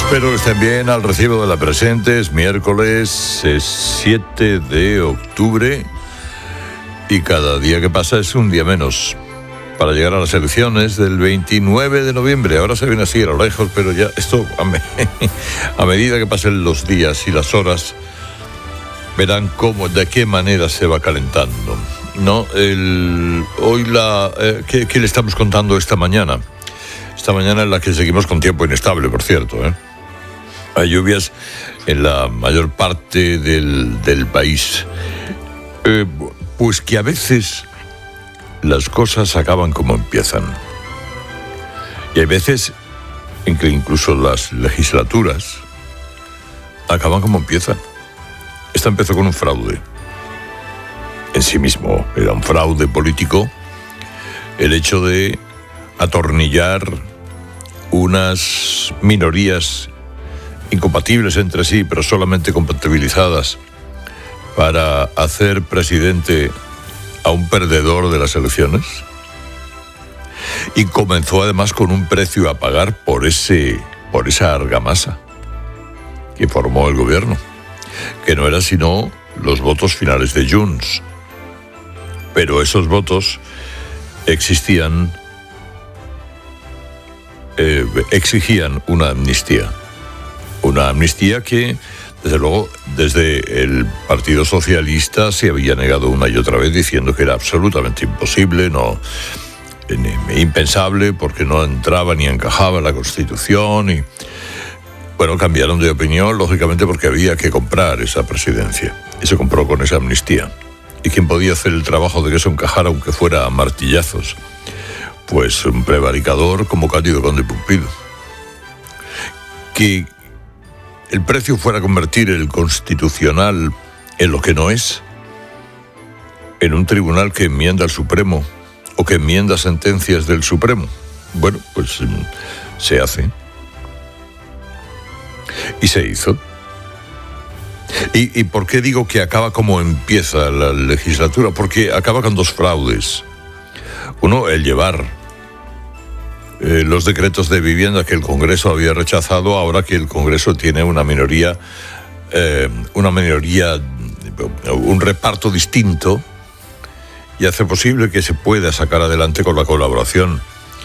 Espero que estén bien al recibo de la presente. Es miércoles 7 de octubre y cada día que pasa es un día menos para llegar a las elecciones del 29 de noviembre. Ahora se viene así a lo lejos, pero ya esto a medida que pasen los días y las horas verán de qué manera se va calentando. No, hoy ¿qué le estamos contando esta mañana? Esta mañana en la que seguimos con tiempo inestable, por cierto, Hay lluvias en la mayor parte del país. Pues que a veces las cosas acaban como empiezan. Y hay veces en que incluso las legislaturas acaban como empiezan. Esta empezó con un fraude. En sí mismo era un fraude político el hecho de atornillar unas minorías incompatibles entre sí, pero solamente compatibilizadas, para hacer presidente a un perdedor de las elecciones. Y comenzó además con un precio a pagar por esa argamasa que formó el gobierno, que no era sino los votos finales de Junts. Pero esos votos exigían una amnistía. Una amnistía que, desde luego, desde el Partido Socialista se había negado una y otra vez, diciendo que era absolutamente imposible, impensable, porque no entraba ni encajaba en la Constitución. Y bueno, cambiaron de opinión, lógicamente, porque había que comprar esa presidencia. Y se compró con esa amnistía. ¿Y quién podía hacer el trabajo de que eso encajara, aunque fuera a martillazos? Pues un prevaricador como Cándido Conde Pumpido. Que el precio fuera convertir el Constitucional en lo que no es, en un tribunal que enmienda al Supremo o que enmienda sentencias del Supremo. Bueno, pues se hace. Y se hizo. ¿Y por qué digo que acaba como empieza la legislatura? Porque acaba con dos fraudes. Uno, el llevar los decretos de vivienda que el Congreso había rechazado, ahora que el Congreso tiene una minoría, un reparto distinto, y hace posible que se pueda sacar adelante con la colaboración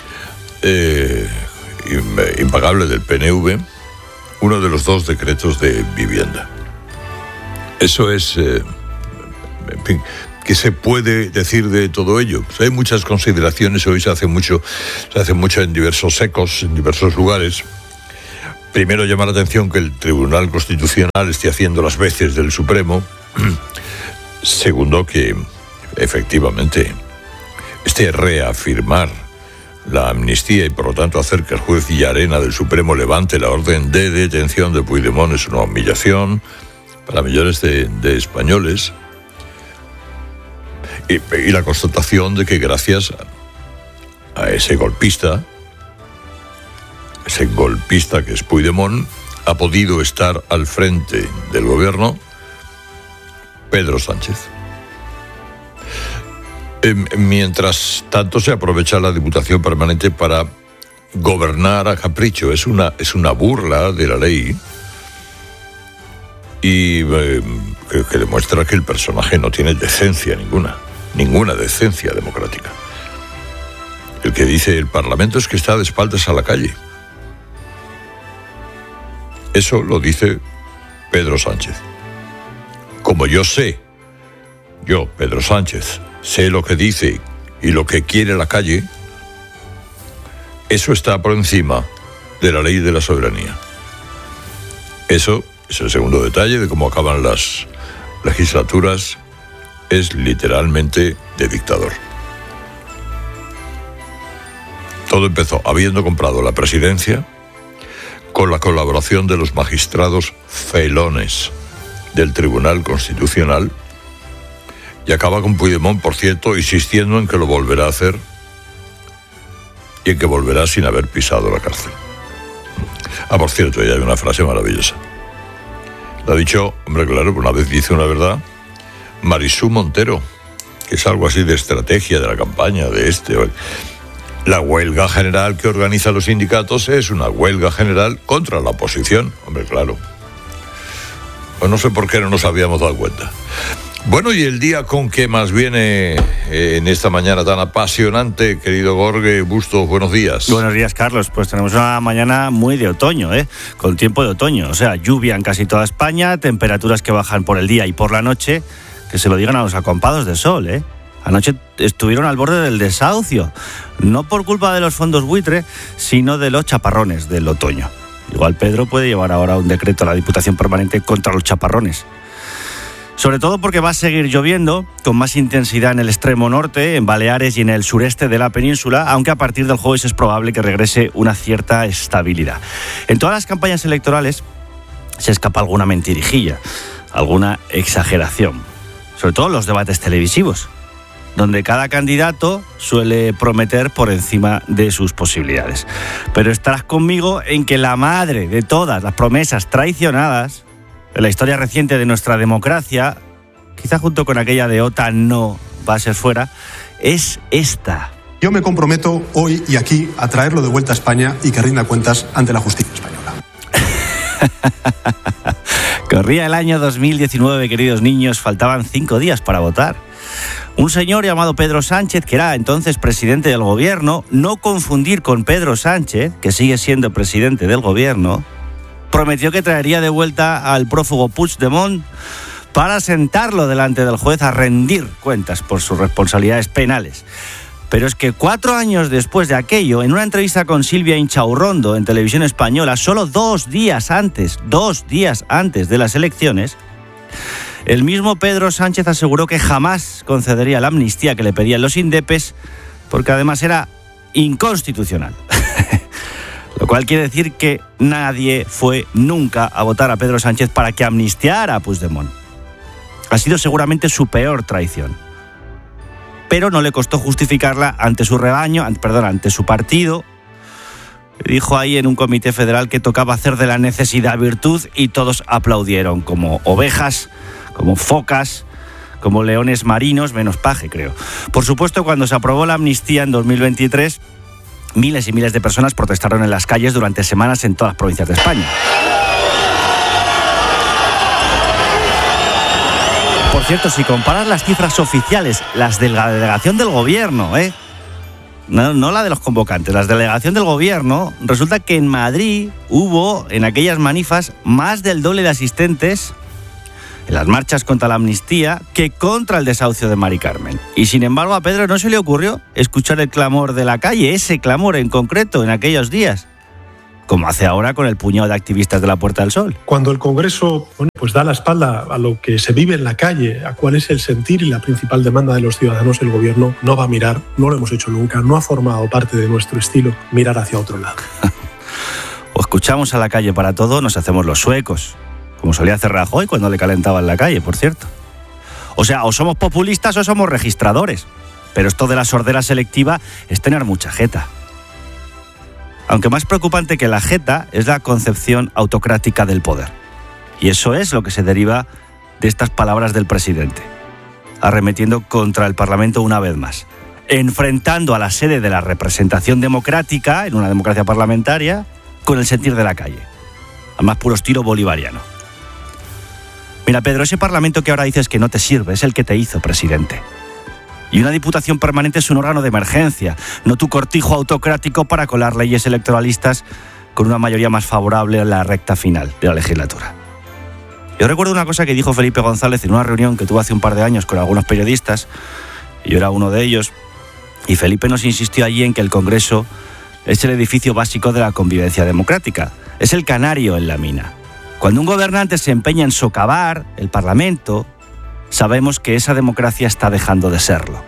impagable del PNV uno de los dos decretos de vivienda. Eso es, en fin, ¿qué se puede decir de todo ello? Pues hay muchas consideraciones, hoy se hace mucho en diversos ecos, en diversos lugares. Primero, llama la atención que el Tribunal Constitucional esté haciendo las veces del Supremo. Segundo, que efectivamente esté reafirmar la amnistía y por lo tanto hacer que el juez Villarena del Supremo levante la orden de detención de Puigdemont es una humillación para millones de españoles. Y la constatación de que gracias a ese golpista que es Puigdemont, ha podido estar al frente del gobierno Pedro Sánchez. Mientras tanto se aprovecha la Diputación Permanente para gobernar a capricho. Es una burla de la ley y que demuestra que el personaje no tiene decencia ninguna decencia democrática. El que dice el Parlamento es que está de espaldas a la calle. Eso lo dice Pedro Sánchez. Como yo, Pedro Sánchez, sé lo que dice y lo que quiere la calle, eso está por encima de la ley de la soberanía. Eso es el segundo detalle de cómo acaban las legislaturas. Es literalmente de dictador. Todo empezó habiendo comprado la presidencia con la colaboración de los magistrados felones del Tribunal Constitucional y acaba con Puigdemont, por cierto, insistiendo en que lo volverá a hacer y en que volverá sin haber pisado la cárcel. Por cierto, ella hay una frase maravillosa. La ha dicho, hombre, claro, una vez dice una verdad, Marisú Montero, que es algo así de estrategia de la campaña de La huelga general que organizan los sindicatos es una huelga general contra la oposición. Hombre, claro. Pues no sé por qué no nos habíamos dado cuenta. Bueno, y el día con que más viene en esta mañana tan apasionante, querido Jorge Bustos, buenos días. Buenos días, Carlos. Pues tenemos una mañana muy de otoño, con tiempo de otoño. O sea, lluvia en casi toda España, temperaturas que bajan por el día y por la noche, que se lo digan a los acompados de sol, Anoche estuvieron al borde del desahucio, no por culpa de los fondos buitre, sino de los chaparrones del otoño. Igual Pedro puede llevar ahora un decreto a la Diputación Permanente contra los chaparrones. Sobre todo porque va a seguir lloviendo con más intensidad en el extremo norte, en Baleares y en el sureste de la península, aunque a partir del jueves es probable que regrese una cierta estabilidad. En todas las campañas electorales se escapa alguna mentirijilla, alguna exageración, sobre todo en los debates televisivos, donde cada candidato suele prometer por encima de sus posibilidades. Pero estarás conmigo en que la madre de todas las promesas traicionadas en la historia reciente de nuestra democracia, quizá junto con aquella de OTAN no va a ser fuera, es esta. Yo me comprometo hoy y aquí a traerlo de vuelta a España y que rinda cuentas ante la justicia española. Corría el año 2019, queridos niños, faltaban 5 días para votar. Un señor llamado Pedro Sánchez, que era entonces presidente del gobierno, no confundir con Pedro Sánchez, que sigue siendo presidente del gobierno, prometió que traería de vuelta al prófugo Puigdemont para sentarlo delante del juez a rendir cuentas por sus responsabilidades penales. Pero es que 4 años después de aquello, en una entrevista con Silvia Inchaurrondo en Televisión Española, solo 2 días antes de las elecciones, el mismo Pedro Sánchez aseguró que jamás concedería la amnistía que le pedían los indepes, porque además era inconstitucional. Lo cual quiere decir que nadie fue nunca a votar a Pedro Sánchez para que amnistiara a Puigdemont. Ha sido seguramente su peor traición. Pero no le costó justificarla ante su rebaño, ante su partido. Dijo ahí en un comité federal que tocaba hacer de la necesidad virtud y todos aplaudieron, como ovejas, como focas, como leones marinos, menos Paje, creo. Por supuesto, cuando se aprobó la amnistía en 2023, miles y miles de personas protestaron en las calles durante semanas en todas las provincias de España. Por cierto, si comparas las cifras oficiales, las de la delegación del gobierno, no la de los convocantes, las de la delegación del gobierno, resulta que en Madrid hubo, en aquellas manifas, más del doble de asistentes en las marchas contra la amnistía que contra el desahucio de Mari Carmen. Y sin embargo a Pedro no se le ocurrió escuchar el clamor de la calle, ese clamor en concreto en aquellos días, como hace ahora con el puñado de activistas de la Puerta del Sol. Cuando el Congreso pues da la espalda a lo que se vive en la calle, a cuál es el sentir y la principal demanda de los ciudadanos, el gobierno no va a mirar, no lo hemos hecho nunca, no ha formado parte de nuestro estilo mirar hacia otro lado. O escuchamos a la calle para todo, o nos hacemos los suecos, como solía hacer Rajoy cuando le calentaba en la calle, por cierto. O sea, o somos populistas o somos registradores. Pero esto de la sordera selectiva es tener mucha jeta. Aunque más preocupante que la jeta es la concepción autocrática del poder. Y eso es lo que se deriva de estas palabras del presidente, arremetiendo contra el Parlamento una vez más, enfrentando a la sede de la representación democrática, en una democracia parlamentaria, con el sentir de la calle, al más puro estilo bolivariano. Mira, Pedro, ese Parlamento que ahora dices que no te sirve es el que te hizo presidente. Y una Diputación Permanente es un órgano de emergencia, no tu cortijo autocrático para colar leyes electoralistas con una mayoría más favorable en la recta final de la legislatura. Yo recuerdo una cosa que dijo Felipe González en una reunión que tuvo hace un par de años con algunos periodistas, y yo era uno de ellos, y Felipe nos insistió allí en que el Congreso es el edificio básico de la convivencia democrática, es el canario en la mina. Cuando un gobernante se empeña en socavar el Parlamento, sabemos que esa democracia está dejando de serlo.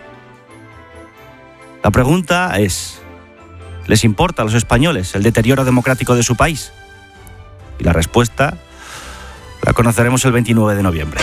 La pregunta es, ¿les importa a los españoles el deterioro democrático de su país? Y la respuesta la conoceremos el 29 de noviembre.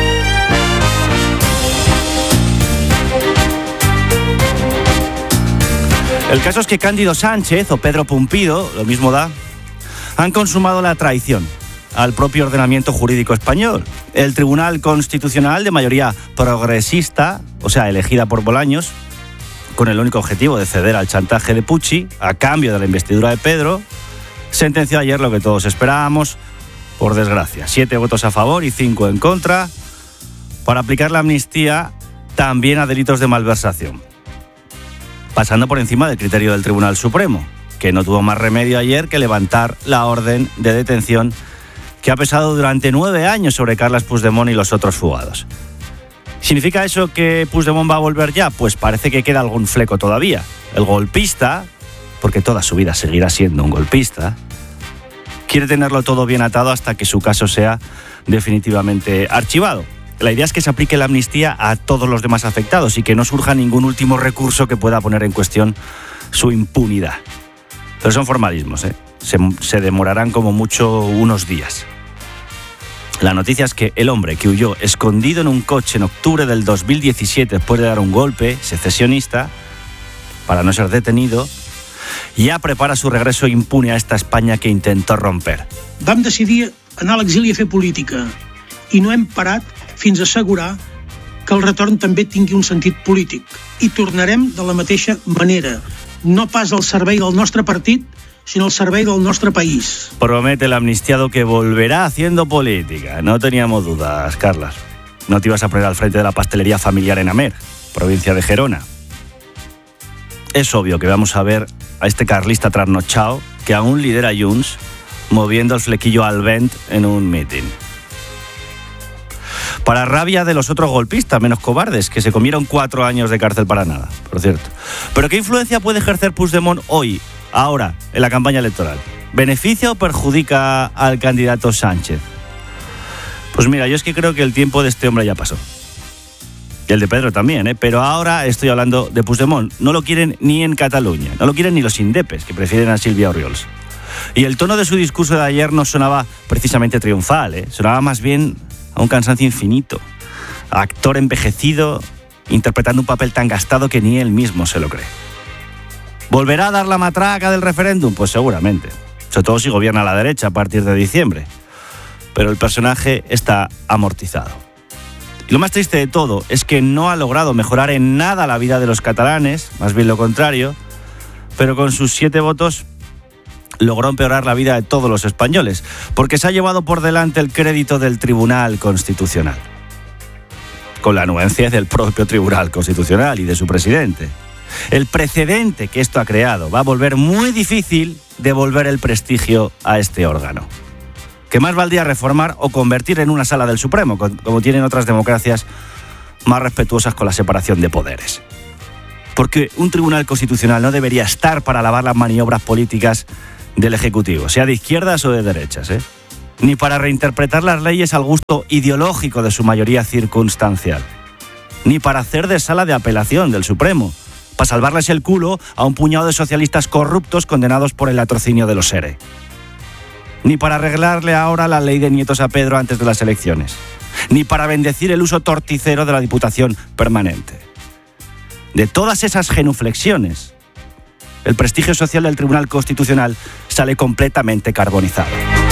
El caso es que Cándido Sánchez o Pedro Pumpido, lo mismo da, han consumado la traición al propio ordenamiento jurídico español. El Tribunal Constitucional, de mayoría progresista, o sea, elegida por Bolaños, con el único objetivo de ceder al chantaje de Puig a cambio de la investidura de Pedro, sentenció ayer lo que todos esperábamos, por desgracia. 7 votos a favor y 5 en contra para aplicar la amnistía también a delitos de malversación, pasando por encima del criterio del Tribunal Supremo, que no tuvo más remedio ayer que levantar la orden de detención que ha pesado durante 9 años sobre Carles Puigdemont y los otros fugados. ¿Significa eso que Puigdemont va a volver ya? Pues parece que queda algún fleco todavía. El golpista, porque toda su vida seguirá siendo un golpista, quiere tenerlo todo bien atado hasta que su caso sea definitivamente archivado. La idea es que se aplique la amnistía a todos los demás afectados y que no surja ningún último recurso que pueda poner en cuestión su impunidad. Pero son formalismos, ¿eh? Se demorarán como mucho unos días. La noticia es que el hombre que huyó escondido en un coche en octubre del 2017 después de dar un golpe secesionista, para no ser detenido, ya prepara su regreso impune a esta Espanya que intentó romper. Vam decidir anar a l'exili a fer política i no hem parat fins a assegurar que el retorn també tingui un sentit polític. I tornarem de la mateixa manera, no pas al servei del nostre partit, sino al servei del nostre país. Promete el amnistiado que volverá haciendo política. No teníamos dudas, Carles. No te ibas a poner al frente de la pastelería familiar en Amer, provincia de Gerona. Es obvio que vamos a ver a este carlista trasnochado que aún lidera Junts moviendo el flequillo al vent en un mitin. Para rabia de los otros golpistas menos cobardes, que se comieron 4 años de cárcel para nada, por cierto. Pero ¿qué influencia puede ejercer Puigdemont hoy, ahora, en la campaña electoral? ¿Beneficia o perjudica al candidato Sánchez? Pues mira, yo es que creo que el tiempo de este hombre ya pasó. Y el de Pedro también, ¿eh? Pero ahora estoy hablando de Puigdemont. No lo quieren ni en Cataluña, no lo quieren ni los indepes, que prefieren a Sílvia Orriols. Y el tono de su discurso de ayer no sonaba precisamente triunfal, ¿eh? Sonaba más bien a un cansancio infinito. A actor envejecido, interpretando un papel tan gastado que ni él mismo se lo cree. ¿Volverá a dar la matraca del referéndum? Pues seguramente. Sobre todo si gobierna la derecha a partir de diciembre. Pero el personaje está amortizado. Y lo más triste de todo es que no ha logrado mejorar en nada la vida de los catalanes, más bien lo contrario, pero con sus 7 votos logró empeorar la vida de todos los españoles, porque se ha llevado por delante el crédito del Tribunal Constitucional, con la anuencia del propio Tribunal Constitucional y de su presidente. El precedente que esto ha creado va a volver muy difícil devolver el prestigio a este órgano, que más valdría reformar o convertir en una sala del Supremo, como tienen otras democracias más respetuosas con la separación de poderes. Porque un Tribunal Constitucional no debería estar para alabar las maniobras políticas del Ejecutivo, sea de izquierdas o de derechas, ni para reinterpretar las leyes al gusto ideológico de su mayoría circunstancial, ni para hacer de sala de apelación del Supremo, para salvarles el culo a un puñado de socialistas corruptos condenados por el latrocinio de los SERE. Ni para arreglarle ahora la ley de nietos a Pedro antes de las elecciones, ni para bendecir el uso torticero de la Diputación Permanente. De todas esas genuflexiones, el prestigio social del Tribunal Constitucional sale completamente carbonizado.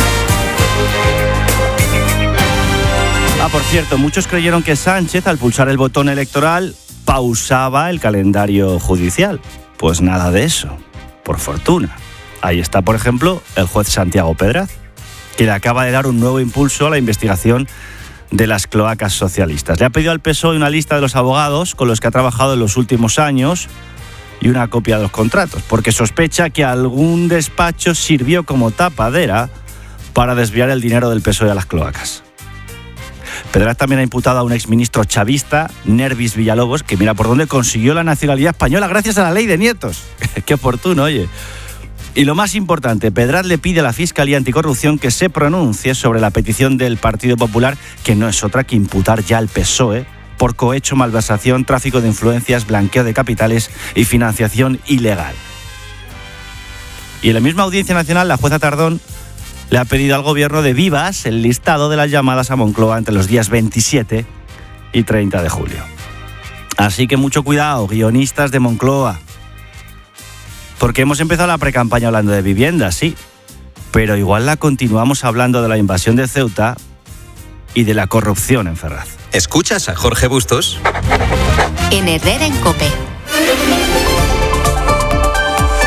Por cierto, muchos creyeron que Sánchez, al pulsar el botón electoral, pausaba el calendario judicial. Pues nada de eso, por fortuna. Ahí está, por ejemplo, el juez Santiago Pedraz, que le acaba de dar un nuevo impulso a la investigación de las cloacas socialistas. Le ha pedido al PSOE una lista de los abogados con los que ha trabajado en los últimos años y una copia de los contratos, porque sospecha que algún despacho sirvió como tapadera para desviar el dinero del PSOE a las cloacas. Pedraz también ha imputado a un exministro chavista, Nervis Villalobos, que mira por dónde consiguió la nacionalidad española gracias a la ley de nietos. Qué oportuno, oye. Y lo más importante, Pedraz le pide a la Fiscalía Anticorrupción que se pronuncie sobre la petición del Partido Popular, que no es otra que imputar ya al PSOE por cohecho, malversación, tráfico de influencias, blanqueo de capitales y financiación ilegal. Y en la misma Audiencia Nacional, la jueza Tardón le ha pedido al gobierno de Vivas el listado de las llamadas a Moncloa entre los días 27 y 30 de julio. Así que mucho cuidado, guionistas de Moncloa. Porque hemos empezado la precampaña hablando de vivienda, sí, pero igual la continuamos hablando de la invasión de Ceuta y de la corrupción en Ferraz. ¿Escuchas a Jorge Bustos? En Herrera en COPE.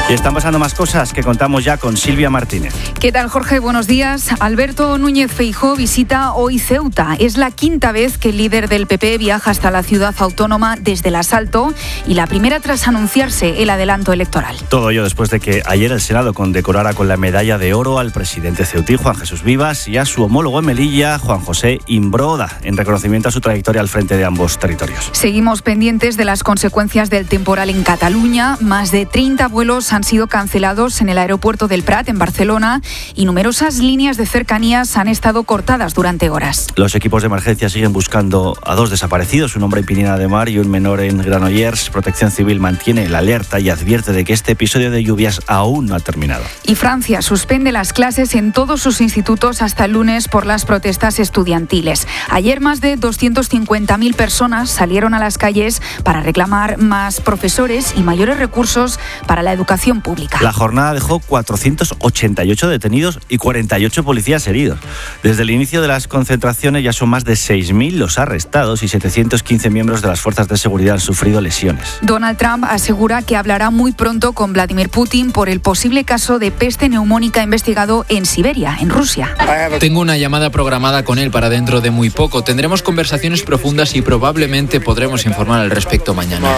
Y están pasando más cosas que contamos ya con Silvia Martínez. ¿Qué tal, Jorge? Buenos días. Alberto Núñez Feijóo visita hoy Ceuta. Es la quinta vez que el líder del PP viaja hasta la ciudad autónoma desde el asalto y la primera tras anunciarse el adelanto electoral. Todo ello después de que ayer el Senado condecorara con la medalla de oro al presidente ceutí, Juan Jesús Vivas, y a su homólogo en Melilla, Juan José Imbroda, en reconocimiento a su trayectoria al frente de ambos territorios. Seguimos pendientes de las consecuencias del temporal en Cataluña. Más de 30 vuelos han sido cancelados en el aeropuerto del Prat, en Barcelona, y numerosas líneas de cercanías han estado cortadas durante horas. Los equipos de emergencia siguen buscando a 2 desaparecidos, un hombre en Pineda de Mar y un menor en Granollers. Protección Civil mantiene la alerta y advierte de que este episodio de lluvias aún no ha terminado. Y Francia suspende las clases en todos sus institutos hasta el lunes por las protestas estudiantiles. Ayer más de 250.000 personas salieron a las calles para reclamar más profesores y mayores recursos para la educación pública. La jornada dejó 488 detenidos y 48 policías heridos. Desde el inicio de las concentraciones ya son más de 6.000 los arrestados y 715 miembros de las fuerzas de seguridad han sufrido lesiones. Donald Trump asegura que hablará muy pronto con Vladimir Putin por el posible caso de peste neumónica investigado en Siberia, en Rusia. Tengo una llamada programada con él para dentro de muy poco. Tendremos conversaciones profundas y probablemente podremos informar al respecto mañana.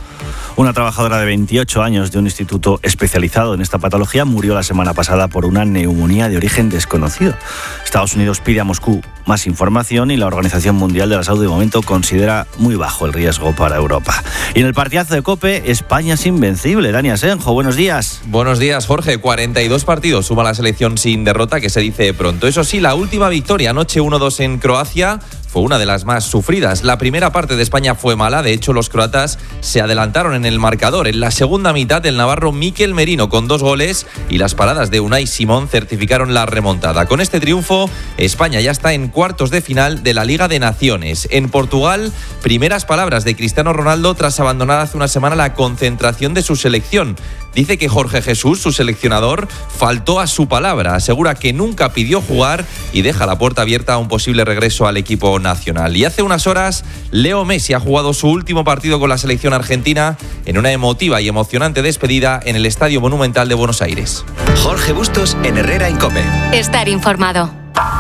Una trabajadora de 28 años de un instituto especializado en esta patología murió la semana pasada por una neumonía de origen desconocido. Estados Unidos pide a Moscú más información y la Organización Mundial de la Salud de momento considera muy bajo el riesgo para Europa. Y en el partidazo de COPE, España es invencible. Dani Asenjo, buenos días. Buenos días, Jorge. 42 partidos suma la selección sin derrota, que se dice pronto. Eso sí, la última victoria anoche 1-2 en Croacia fue una de las más sufridas. La primera parte de España fue mala, de hecho los croatas se adelantaron en el marcador. En la segunda mitad el navarro Mikel Merino con 2 goles y las paradas de Unai Simón certificaron la remontada. Con este triunfo España ya está en cuartos de final de la Liga de Naciones. En Portugal, primeras palabras de Cristiano Ronaldo tras abandonar hace una semana la concentración de su selección. Dice que Jorge Jesús, su seleccionador, faltó a su palabra. Asegura que nunca pidió jugar y deja la puerta abierta a un posible regreso al equipo nacional. Y hace unas horas, Leo Messi ha jugado su último partido con la selección argentina en una emotiva y emocionante despedida en el Estadio Monumental de Buenos Aires. Jorge Bustos en Herrera en COPE. Estar informado.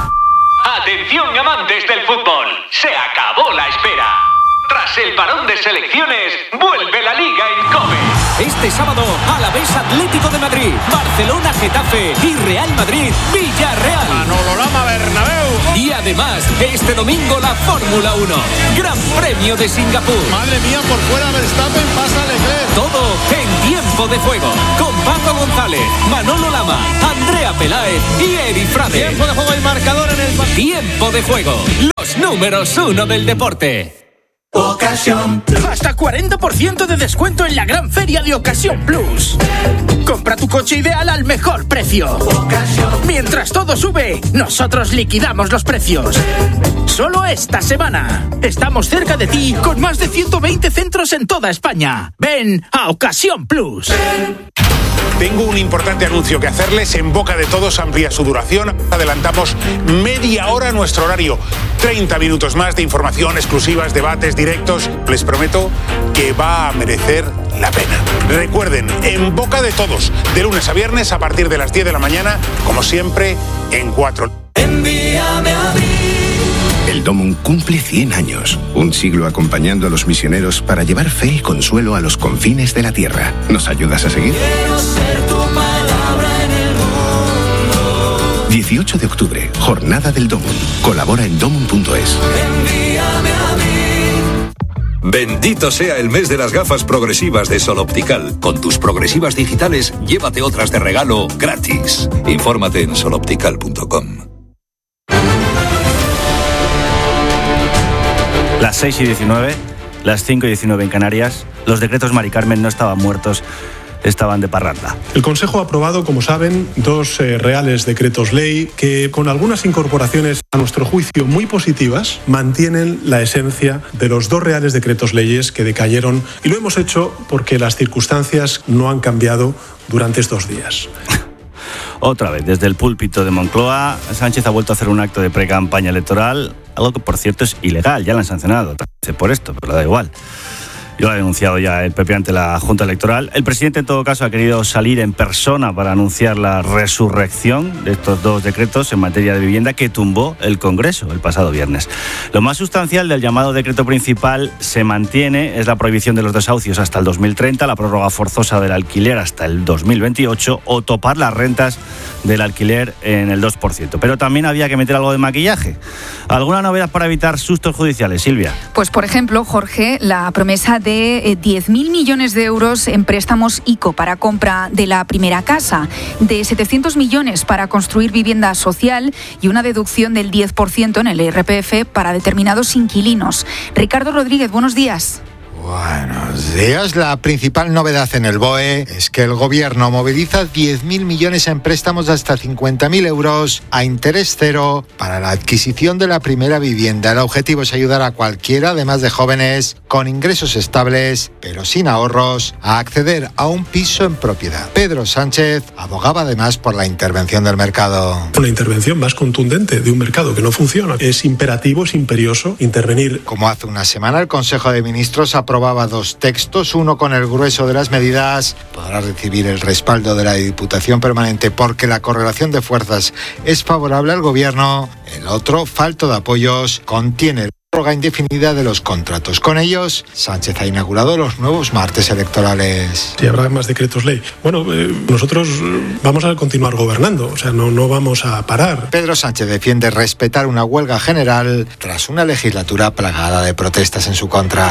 Atención, amantes del fútbol. Se acabó la espera. Tras el parón de selecciones, vuelve la Liga en COPE. Este sábado, Alavés Atlético de Madrid, Barcelona Getafe y Real Madrid Villarreal. Manolo Lama Bernabéu. Y además, este domingo la Fórmula 1, Gran Premio de Singapur. Madre mía, por fuera Verstappen, pasa Leclerc. Todo en Tiempo de Juego, con Paco González, Manolo Lama, Andrea Peláez y Eri Frade. Tiempo de Juego y marcador en el... Tiempo de Juego, los números 1 del deporte. Ocasión. Hasta 40% de descuento en la gran feria de Ocasión Plus. Compra tu coche ideal al mejor precio. Mientras todo sube, nosotros liquidamos los precios. Solo esta semana. Estamos cerca de ti con más de 120 centros en toda España. Ven a Ocasión Plus. Tengo un importante anuncio que hacerles. En boca de todos amplía su duración. Adelantamos media hora nuestro horario. 30 minutos más de información, exclusivas, debates, directos. Les prometo que va a merecer la pena. Recuerden, en boca de todos, de lunes a viernes a partir de las 10 de la mañana, como siempre, en 4. Envíame a mí. El Domum cumple 100 años, un siglo acompañando a los misioneros para llevar fe y consuelo a los confines de la tierra. ¿Nos ayudas a seguir? Quiero ser tu palabra en el mundo. 18 de octubre, Jornada del Domum. Colabora en domum.es. Envíame a mí. Bendito sea el mes de las gafas progresivas de Sol Optical. Con tus progresivas digitales, llévate otras de regalo gratis. Infórmate en soloptical.com. Las 6:19, las 5:19 en Canarias. Los decretos Mari Carmen no estaban muertos, estaban de parranda. El Consejo ha aprobado, como saben, 2 reales decretos ley que, con algunas incorporaciones a nuestro juicio muy positivas, mantienen la esencia de los 2 reales decretos leyes que decayeron, y lo hemos hecho porque las circunstancias no han cambiado durante estos días. Otra vez, desde el púlpito de Moncloa, Sánchez ha vuelto a hacer un acto de precampaña electoral, algo que por cierto es ilegal, ya lo han sancionado por esto, pero da igual. Lo ha denunciado ya el PP ante la Junta Electoral. El presidente, en todo caso, ha querido salir en persona para anunciar la resurrección de estos dos decretos en materia de vivienda que tumbó el Congreso el pasado viernes. Lo más sustancial del llamado decreto principal se mantiene, es la prohibición de los desahucios hasta el 2030, la prórroga forzosa del alquiler hasta el 2028 o topar las rentas del alquiler en el 2%. Pero también había que meter algo de maquillaje. ¿Alguna novedad para evitar sustos judiciales, Silvia? Pues, por ejemplo, Jorge, la promesa de 10.000 millones de euros en préstamos ICO para compra de la primera casa, de 700 millones para construir vivienda social y una deducción del 10% en el IRPF para determinados inquilinos. Ricardo Rodríguez, buenos días. Buenos días. La principal novedad en el BOE es que el Gobierno moviliza 10.000 millones en préstamos de hasta 50.000 euros a interés cero para la adquisición de la primera vivienda. El objetivo es ayudar a cualquiera, además de jóvenes, con ingresos estables, pero sin ahorros, a acceder a un piso en propiedad. Pedro Sánchez abogaba además por la intervención del mercado. Una intervención más contundente de un mercado que no funciona. Es imperativo, es imperioso intervenir. Como hace una semana, el Consejo de Ministros aprobaba dos textos, uno con el grueso de las medidas, podrá recibir el respaldo de la Diputación Permanente porque la correlación de fuerzas es favorable al Gobierno, el otro, falto de apoyos, contiene la prórroga indefinida de los contratos. Con ellos, Sánchez ha inaugurado los nuevos martes electorales. Si habrá más decretos ley. Bueno, nosotros vamos a continuar gobernando, o sea, no vamos a parar. Pedro Sánchez defiende respetar una huelga general tras una legislatura plagada de protestas en su contra.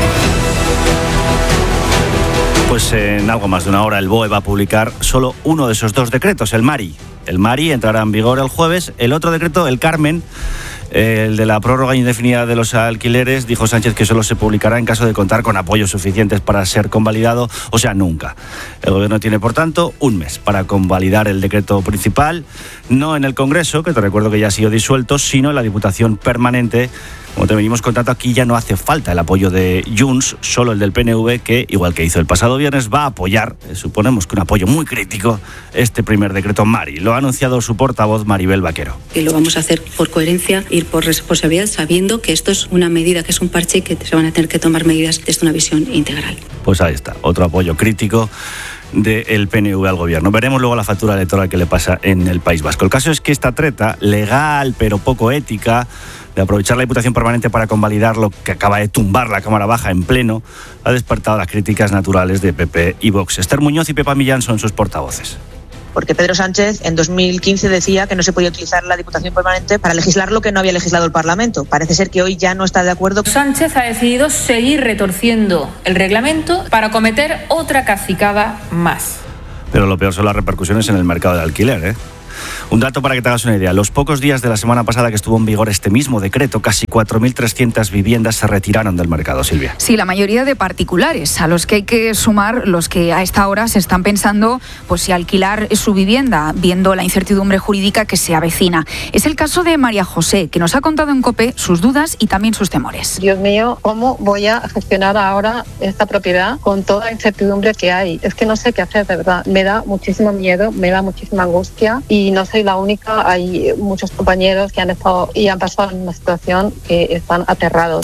Pues en algo más de una hora el BOE va a publicar solo uno de esos dos decretos, el MARI. El MARI entrará en vigor el jueves. El otro decreto, el Carmen, el de la prórroga indefinida de los alquileres, dijo Sánchez que solo se publicará en caso de contar con apoyos suficientes para ser convalidado, o sea, nunca. El Gobierno tiene, por tanto, un mes para convalidar el decreto principal, no en el Congreso, que te recuerdo que ya ha sido disuelto, sino en la Diputación Permanente. Como te venimos contando, aquí ya no hace falta el apoyo de Junts, solo el del PNV, que, igual que hizo el pasado viernes, va a apoyar, suponemos que un apoyo muy crítico, este primer decreto MARI. Lo ha anunciado su portavoz, Maribel Vaquero. Y lo vamos a hacer por coherencia, ir por responsabilidad, sabiendo que esto es una medida, que es un parche y que se van a tener que tomar medidas desde una visión integral. Pues ahí está, otro apoyo crítico del PNV al Gobierno. Veremos luego la factura electoral que le pasa en el País Vasco. El caso es que esta treta, legal pero poco ética, de aprovechar la Diputación Permanente para convalidar lo que acaba de tumbar la Cámara Baja en pleno, ha despertado las críticas naturales de PP y Vox. Esther Muñoz y Pepa Millán son sus portavoces. Porque Pedro Sánchez en 2015 decía que no se podía utilizar la Diputación Permanente para legislar lo que no había legislado el Parlamento. Parece ser que hoy ya no está de acuerdo. Sánchez ha decidido seguir retorciendo el reglamento para cometer otra cacicada más. Pero lo peor son las repercusiones en el mercado de alquiler, ¿eh? Un dato para que te hagas una idea. Los pocos días de la semana pasada que estuvo en vigor este mismo decreto, casi 4.300 viviendas se retiraron del mercado, Silvia. Sí, la mayoría de particulares, a los que hay que sumar los que a esta hora se están pensando pues si alquilar su vivienda, viendo la incertidumbre jurídica que se avecina. Es el caso de María José, que nos ha contado en COPE sus dudas y también sus temores. Dios mío, ¿cómo voy a gestionar ahora esta propiedad con toda la incertidumbre que hay? Es que no sé qué hacer, de verdad. Me da muchísimo miedo, me da muchísima angustia y no soy la única, hay muchos compañeros que han estado y han pasado en una situación que están aterrados.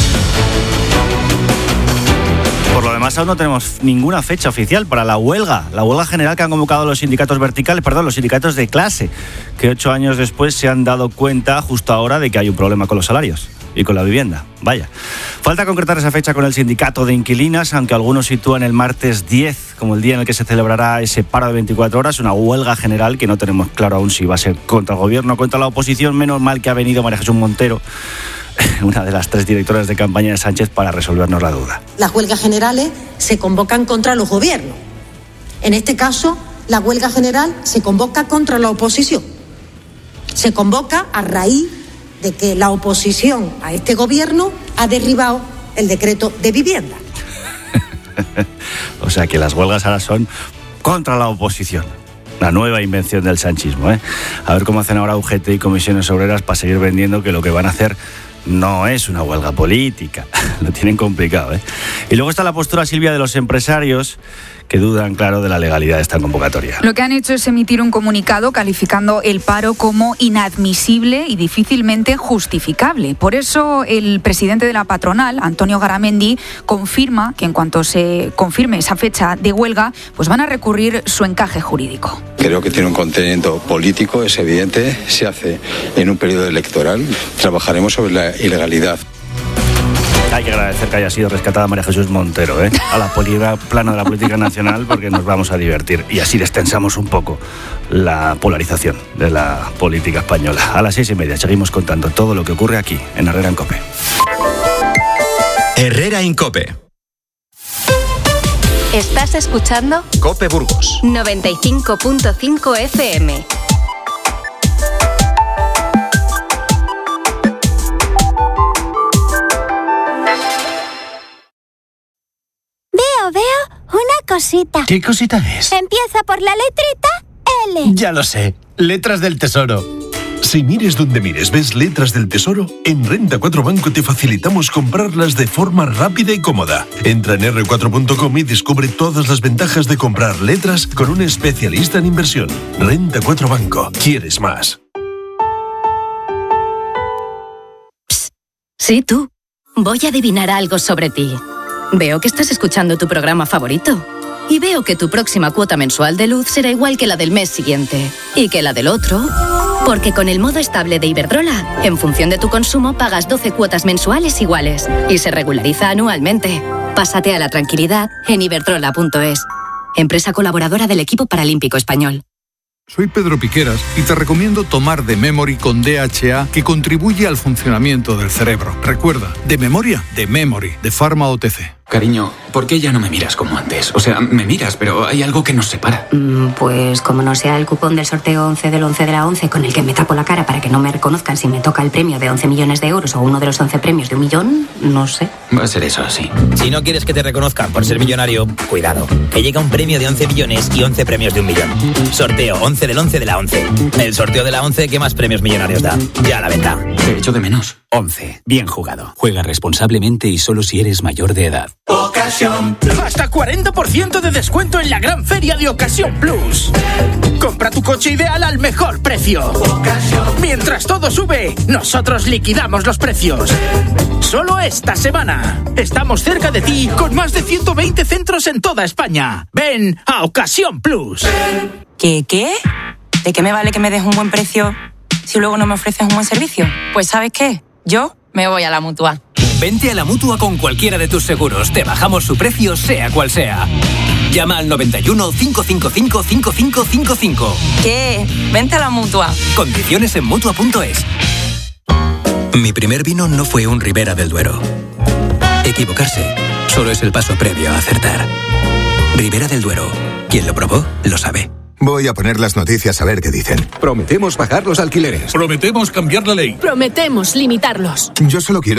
Por lo demás, aún no tenemos ninguna fecha oficial para la huelga general que han convocado los sindicatos los sindicatos de clase, que 8 años después se han dado cuenta justo ahora de que hay un problema con los salarios y con la vivienda. Vaya. Falta concretar esa fecha con el sindicato de inquilinas, aunque algunos sitúan el martes 10 como el día en el que se celebrará ese paro de 24 horas, una huelga general que no tenemos claro aún si va a ser contra el Gobierno o contra la oposición. Menos mal que ha venido María Jesús Montero, una de las 3 directoras de campaña de Sánchez, para resolvernos la duda. Las huelgas generales se convocan contra los gobiernos. En este caso, la huelga general se convoca contra la oposición. Se convoca a raíz de que la oposición a este gobierno ha derribado el decreto de vivienda. O sea que las huelgas ahora son contra la oposición. La nueva invención del sanchismo, ¿eh? A ver cómo hacen ahora UGT y comisiones obreras para seguir vendiendo que lo que van a hacer no es una huelga política. Lo tienen complicado, ¿eh? Y luego está la postura, Silvia, de los empresarios que dudan, claro, de la legalidad de esta convocatoria. Lo que han hecho es emitir un comunicado calificando el paro como inadmisible y difícilmente justificable. Por eso el presidente de la patronal, Antonio Garamendi, confirma que en cuanto se confirme esa fecha de huelga, pues van a recurrir su encaje jurídico. Creo que tiene un contenido político, es evidente, se hace en un periodo electoral. Trabajaremos sobre la ilegalidad. Hay que agradecer que haya sido rescatada María Jesús Montero, a la plano de la política nacional, porque nos vamos a divertir y así destensamos un poco la polarización de la política española. A las 6:30 seguimos contando todo lo que ocurre aquí en Herrera en COPE. Herrera en COPE. ¿Estás escuchando? COPE Burgos 95.5 FM. Veo una cosita. ¿Qué cosita es? Empieza por la letrita L. Ya lo sé, letras del tesoro. Si mires donde mires ves letras del tesoro, en Renta 4 Banco te facilitamos comprarlas de forma rápida y cómoda. Entra en r4.com y descubre todas las ventajas de comprar letras con un especialista en inversión. Renta 4 Banco. ¿Quieres más? Psst. Sí, tú. Voy a adivinar algo sobre ti. Veo que estás escuchando tu programa favorito. Y veo que tu próxima cuota mensual de luz será igual que la del mes siguiente. Y que la del otro. Porque con el modo estable de Iberdrola, en función de tu consumo, pagas 12 cuotas mensuales iguales. Y se regulariza anualmente. Pásate a la tranquilidad en iberdrola.es. Empresa colaboradora del equipo paralímpico español. Soy Pedro Piqueras y te recomiendo tomar The Memory con DHA, que contribuye al funcionamiento del cerebro. Recuerda, de memoria, The Memory, de Pharma OTC. Cariño, ¿por qué ya no me miras como antes? O sea, me miras, pero hay algo que nos separa. Pues como no sea el cupón del sorteo 11 del 11 de la 11 con el que me tapo la cara para que no me reconozcan si me toca el premio de 11 millones de euros o uno de los 11 premios de 1 millón, no sé. Va a ser eso, sí. Si no quieres que te reconozcan por ser millonario, cuidado, que llega un premio de 11 millones y 11 premios de 1 millón. Sorteo 11 del 11 de la 11. El sorteo de la 11 que más premios millonarios da. Ya a la venta. Te echo de menos. 11. Bien jugado. Juega responsablemente y solo si eres mayor de edad. Ocasión Plus. Hasta 40% de descuento en la gran feria de Ocasión Plus. Compra tu coche ideal al mejor precio. Ocasión. Mientras todo sube, nosotros liquidamos los precios. Solo esta semana. Estamos cerca de ti con más de 120 centros en toda España. Ven a Ocasión Plus. ¿Qué? ¿De qué me vale que me des un buen precio si luego no me ofreces un buen servicio? Pues ¿sabes qué? Yo me voy a la Mutua. Vente a la Mutua con cualquiera de tus seguros. Te bajamos su precio, sea cual sea. Llama al 91 555 5555. ¿Qué? Vente a la Mutua. Condiciones en Mutua.es. Mi primer vino no fue un Ribera del Duero. Equivocarse solo es el paso previo a acertar. Ribera del Duero. Quien lo probó, lo sabe. Voy a poner las noticias a ver qué dicen. Prometemos bajar los alquileres. Prometemos cambiar la ley. Prometemos limitarlos. Yo solo quiero